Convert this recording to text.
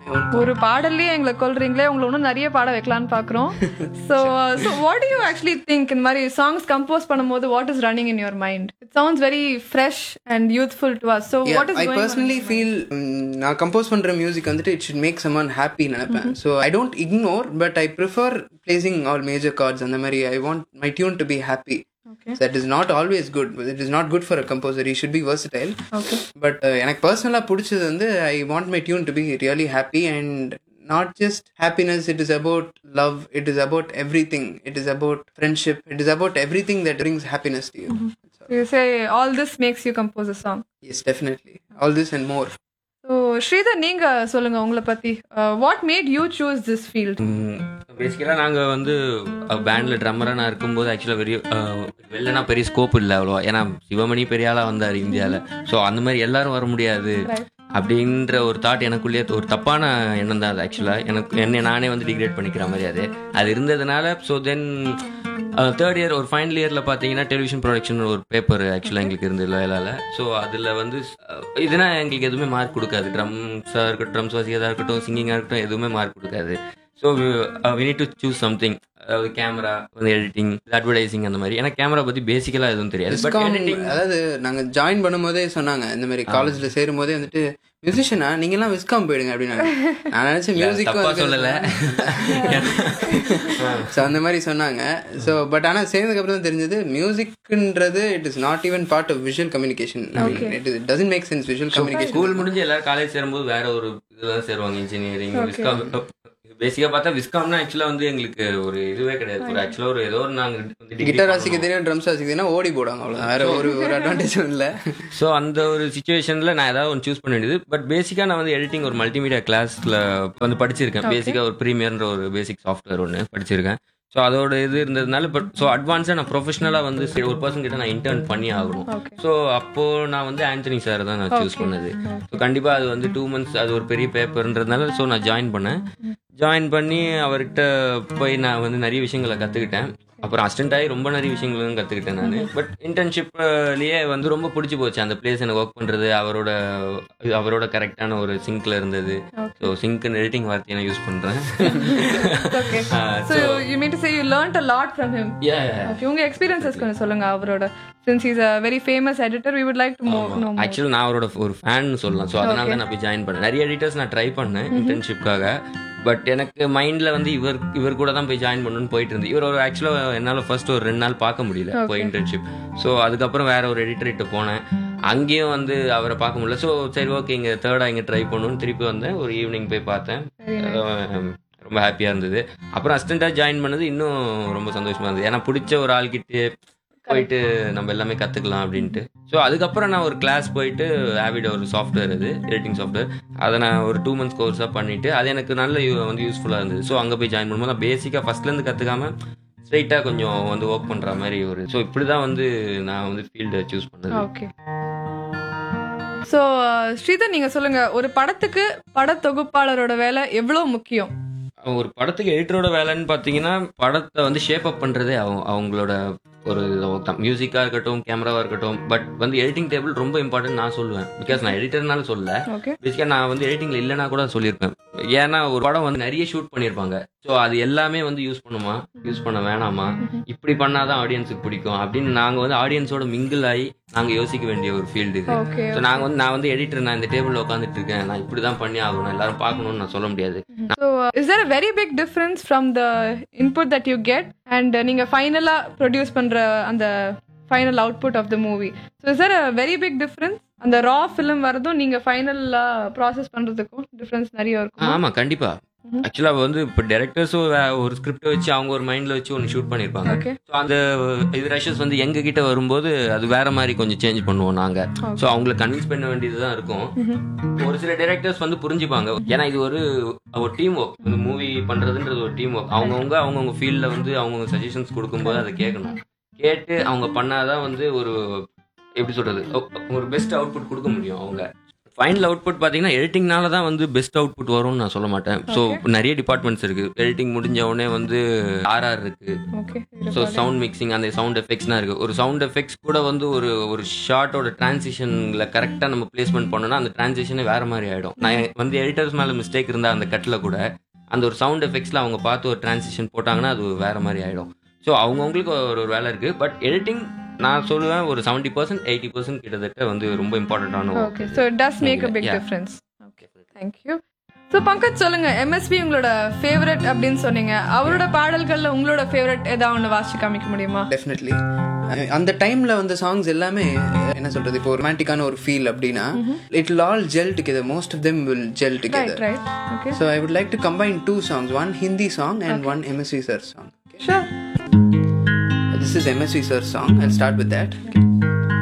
ஒரு பாடல்லே எங்களை கொல்றீங்களே, உங்களை இன்னும் நிறைய பாட வைக்கலான்னு பாக்குறோம். So what do you actually think இந்த மாதிரி songs compose பண்ணும்போது what is running in your mind? It sounds very fresh and youthful to us. So what is I going personally on? feel நான் கம்போஸ் பண்ற music வந்துட்டு it should make someone happy நினைப்பேன். So I don't ignore, but I prefer placing all major chords அந்த மாதிரி. I want my tune to be happy. Okay. So that is not always good. It is not good for a composer. He should be versatile. Okay. But எனக்கு பர்சனலா பிடிச்சது வந்து I want my tune to be really happy, and not just happiness. It is about love. It is about everything. It is about friendship. It is about everything that brings happiness to you. You say all this makes you compose a song. Yes, definitely. All this and more. So Sridhar, நீங்க சொல்லுங்க உங்களை பத்தி. What made you choose this field? பேசிக்கலாக நாங்கள் வந்து பேண்டில் ட்ரம்மராக நான் இருக்கும்போது ஆக்சுவலாக வெளிலனா பெரிய ஸ்கோப் இல்லை அவ்வளோவா. ஏன்னா சிவமணி பெரிய ஆளாக வந்தார் இந்தியாவில். ஸோ அந்த மாதிரி எல்லாரும் வர முடியாது அப்படின்ற ஒரு தாட் எனக்குள்ளேயே ஒரு தப்பான எண்ணம் தான் அது. ஆக்சுவலாக என்னை நானே வந்து டிகிரேட் பண்ணிக்கிற மாதிரி அது இருந்ததுனால. ஸோ தென் தேர்ட் இயர் ஒரு ஃபைனல் இயரில் பார்த்தீங்கன்னா டெலிவிஷன் ப்ரொடக்ஷன் ஒரு பேப்பர் ஆக்சுவலாக எங்களுக்கு இருந்தது லோயலால. ஸோ அதில் வந்து இதுனா எங்களுக்கு எதுவுமே மார்க் கொடுக்காது. ட்ரம்ஸாக இருக்கட்டும், ட்ரம்ஸ் வாசிக்கிறதா இருக்கட்டும், சிங்கிங்காக இருக்கட்டும், எதுவுமே மார்க் கொடுக்காது. So we need to choose something. அதாவது கேமரா வந்து எடிட்டிங், அட்வர்டைசிங் அந்த மாதிரி. ஏன்னா கேமரா பற்றி பேசிக்கலாக எதுவும் தெரியாது. பட் எடிட்டிங் அதாவது நாங்கள் ஜாயின் பண்ணும்போதே சொன்னாங்க, இந்த மாதிரி காலேஜில் சேரும் போதே வந்துட்டு மியூசிஷியனா நீங்கெல்லாம் விஸ்காம் போயிடுங்க அப்படின்னு. நான் நினச்சேன் மியூசிக்கும் சொல்லலை. ஸோ அந்த மாதிரி சொன்னாங்க. ஸோ பட் ஆனால் சேர்ந்ததுக்கப்புறம் தான் தெரிஞ்சது மியூசிக்ன்றது it is not even part of visual communication. It doesn't make sense visual communication. School முடிஞ்சு எல்லாரும் காலேஜ் சேரும்போது வேற ஒரு இதெல்லாம் சேருவாங்க, இன்ஜினியரிங், விஸ்காம். பேசிக்கா பார்த்தா விஸ்காம்னா ஆக்சுவலா வந்து எங்களுக்கு ஒரு இதுவே கிடையாது. ஒரு ஆக்சுவலா ஒரு ஏதோ ஒரு நாங்க கிட்டார் வாசிக்க தெரியும், ட்ரம்ஸ் வாசிக்க தெரியும், ஓடி போடுவாங்க, அவ்வளவுதான். வேற ஒரு அட்வான்டேஜும் இல்லை. ஸோ அந்த ஒரு சுச்சுவேஷன்ல நான் ஏதாவது ஒன்று சூஸ் பண்ண வேண்டியது. பட் பேசிக்கா நான் வந்து எடிட்டிங் ஒரு மல்டிமீடியா கிளாஸ்ல வந்து படிச்சிருக்கேன். பேசிக்கா ஒரு ப்ரீமியர்ன்ற ஒரு பேசிக் சாஃப்ட்வேர் ஒன்று படிச்சிருக்கேன். ஸோ அதோட இது இருந்ததுனால பட் ஸோ அட்வான்ஸாக நான் ப்ரொஃபஷனலாக வந்து ஒரு பர்சன் கிட்ட நான் இன்டர்ன் பண்ணி ஆகணும். ஸோ அப்போது நான் வந்து ஆண்டனி சார் தான் நான் சூஸ் பண்ணது. ஸோ கண்டிப்பாக அது வந்து 2 months அது ஒரு பெரிய பேப்பர்ன்றதுனால ஸோ நான் ஜாயின் பண்ணி அவர்கிட்ட போய் நான் வந்து நிறைய விஷயங்களை கற்றுக்கிட்டேன். அப்புறம் அசிஸ்டன்ட் ஆகி ரொம்ப நிறைய விஷயங்களும் கற்றுக்கிட்டேன் நான். பட் இன்டர்ன்ஷிப்லேயே வந்து ரொம்ப பிடிச்சி போச்சு அந்த பிளேஸ் எனக்கு ஒர்க் பண்ணுறது. அவரோட கரெக்டான ஒரு சிங்க்ல இருந்தது. ஸோ சிங்க் எடிட்டிங் வார்த்தையை நான் யூஸ் பண்ணுறேன். So you mean to say you learned a lot from him? Yeah. Okay, உங்க எக்ஸ்பீரியன்சஸ் கொஞ்சம் சொல்லுங்க அவரோட. Since he's a very famous editor, we would like to know more. Actually நான் அவரோட ஒரு ஃபேன் சொல்லலாம். ஸோ அதனால தான் நான் போய் ஜாயின் பண்ணேன். நிறைய எடிட்டர்ஸ் நான் ட்ரை பண்ணேன் இன்டர்ன்ஷிப்காக. பட் எனக்கு மைண்டில் வந்து இவர் கூட தான் போய் ஜாயின் பண்ணணும்னு போயிட்டு இருந்து. இவர் ஒரு ஆக்சுவலாக என்னால் ஃபர்ஸ்ட் ஒரு 2 நாள் பார்க்க முடியல போய் இன்டர்ன்ஷிப். ஸோ அதுக்கப்புறம் வேற ஒரு எடிட்டர்கிட்ட போனேன். அங்கேயும் வந்து அவரை பார்க்க முடியல. ஸோ சரி ஓகே இங்கே தேர்டாக இங்கே ட்ரை பண்ணணும்னு திருப்பி வந்தேன். ஒரு ஈவினிங் போய் பார்த்தேன். ரொம்ப ஹாப்பியாக இருந்தது. அப்புறம் அசிஸ்டண்ட்டாக ஜாயின் பண்ணது இன்னும் ரொம்ப சந்தோஷமாக இருந்தது. ஏன்னா பிடிச்ச ஒரு ஆள்கிட்டே போயிட்டு நம்ம எல்லாமே கற்றுக்கலாம் அப்படின்ட்டு. ஸோ அதுக்கப்புறம் நான் ஒரு கிளாஸ் போயிட்டு ஆவிட ஒரு சாஃப்ட்வேர், இது எடிட்டிங் சாஃப்ட்வேர், அதை நான் ஒரு 2 months கோர்ஸாக பண்ணிவிட்டு அது எனக்கு நல்ல வந்து யூஸ்ஃபுல்லாக இருந்தது. ஸோ அங்கே போய் ஜாயின் பண்ணும்போது நான் பேசிக்காக ஃபஸ்ட்லேருந்து கற்றுக்காம ஸ்ட்ரைட்டாக கொஞ்சம் வந்து ஒர்க் பண்ணுற மாதிரி ஒரு ஸோ இப்படி தான் வந்து நான் வந்து ஃபீல்டை சூஸ் பண்ணது. ஓகே. ஸோ ஸ்ரீதர், நீங்கள் சொல்லுங்கள், ஒரு படத்துக்கு படத்தொகுப்பாளரோட வேலை எவ்வளோ முக்கியம்? ஒரு படத்துக்கு எடிட்டரோட வேலைன்னு பார்த்தீங்கன்னா படத்தை வந்து ஷேப் அப் பண்ணுறதே அவங்களோட ஒரு மியூசிக்காக இருக்கட்டும், கேமராவாக இருக்கட்டும். பட் வந்து எடிட்டிங் டேபிள் ரொம்ப இம்பார்ட்டன்ட் நான் சொல்லுவேன். பிகாஸ் நான் எடிட்டர்னால சொல்ல, பேசிக்காக நான் வந்து எடிட்டிங்ல இல்லைனா கூட சொல்லியிருப்பேன். ஏன்னா ஒரு படம் வந்து நிறைய ஷூட் பண்ணியிருப்பாங்க. ஸோ அது எல்லாமே வந்து யூஸ் பண்ண வேணாமா, இப்படி பண்ணாதான் ஆடியன்ஸுக்கு பிடிக்கும் அப்படின்னு நாங்கள் வந்து ஆடியன்ஸோட மிங்கிள் ஆகி நாங்கள் யோசிக்க வேண்டிய ஒரு ஃபீல்டு இது. ஸோ நான் வந்து எடிட்டர், நான் இந்த டேபிளில் உட்காந்துட்டு இருக்கேன், நான் இப்படி தான் பண்ணி ஆகணும், எல்லாரும் பார்க்கணும்னு நான் சொல்ல முடியாது. So is there a very big difference from the input that you get and நீங்க ஃபைனலா ப்ரொடியூஸ் பண்ற அந்த final output of the movie? So is there a very big difference? அந்த ரா ஃபிலிம் வரதும் நீங்க ஃபைனலா ப்ராசஸ் பண்றதுக்கும் டிஃபரன்ஸ் நிறைய இருக்கும். ஆமா கண்டிப்பா. ஆக்சுவலாக வந்து இப்போ டேரக்டர்ஸும் ஒரு ஸ்கிரிப்டை வச்சு அவங்க ஒரு மைண்டில் வச்சு ஒன்று ஷூட் பண்ணியிருப்பாங்க. ஸோ அந்த இது ரஷஸ் வந்து எங்ககிட்ட வரும்போது அது வேற மாதிரி கொஞ்சம் சேஞ்ச் பண்ணுவோம் நாங்கள். ஸோ அவங்களை கன்வின்ஸ் பண்ண வேண்டியது தான் இருக்கும். ஒரு சில டேரக்டர்ஸ் வந்து புரிஞ்சுப்பாங்க. ஏன்னா இது ஒரு டீம் ஒர்க். இந்த மூவி பண்ணுறதுன்றது ஒரு டீம் ஒர்க். அவங்கவுங்க ஃபீல்டில் வந்து அவங்கவுங்க சஜஷன்ஸ் கொடுக்கும்போது அதை கேட்டு அவங்க பண்ணாதான் வந்து ஒரு எப்படி சொல்றது ஒரு பெஸ்ட் அவுட்புட் கொடுக்க முடியும் அவங்க. ஃபைனல் அவுட்புட் பார்த்தீங்கன்னா எடிட்டிங்னால தான் வந்து பெஸ்ட் அவுட்புட் வரும்னு நான் சொல்ல மாட்டேன். ஸோ நிறைய டிபார்ட்மெண்ட்ஸ் இருக்கு. எடிட்டிங் முடிஞ்ச உடனே வந்து ஆர்ஆர் இருக்கு. ஸோ சவுண்ட் மிக்சிங், அந்த சவுண்ட் எஃபெக்ட்ஸ்லாம் இருக்கு. ஒரு சவுண்ட் எஃபெக்ட்ஸ் கூட வந்து ஒரு ஷார்ட்டோட டிரான்சிஷன்ல கரெக்டாக நம்ம பிளேஸ்மெண்ட் பண்ணோம்னா அந்த டிரான்சிஷனே வேற மாதிரி ஆயிடும். நான் வந்து எடிட்டர்ஸ் மேலே மிஸ்டேக் இருந்தால் அந்த கட்டில் கூட அந்த ஒரு சவுண்ட் எஃபெக்ட்ஸ்ல அவங்க பார்த்து ஒரு டிரான்சிஷன் போட்டாங்கன்னா அது வேற மாதிரி ஆயிடும். ஸோ அவங்கவுங்களுக்கு ஒரு வேலை இருக்கு. பட் எடிட்டிங் நான் சொல்லுவேன் ஒரு 70% 80% கிட்டத்தட்ட வந்து ரொம்ப இம்பார்ட்டன்டான. Okay, so it does make a big difference. Okay, thank you. So Pankaj சொல்லுங்க, எம்எஸ்வி உங்களோட ஃபேவரட் அப்படின்னு சொன்னீங்க. அவரோட பாடல்கள்ல உங்களோட ஃபேவரட் ஏதாவது ஒன்று வாசிச்சு காமிக்க முடியுமா? டெஃபினெட்லி. அந்த டைம்ல வந்த சாங்ஸ் எல்லாமே என்ன சொல்றது, இப்போ ரொமான்டிக்கான ஒரு ஃபீல் அப்படின்னா it will all gel together. Most of them will gel together. Right. Okay. So I would like to combine two songs, one Hindi song and one MSV sir song. Okay. Sure. This is MSV sir song. I'll start with that. Okay.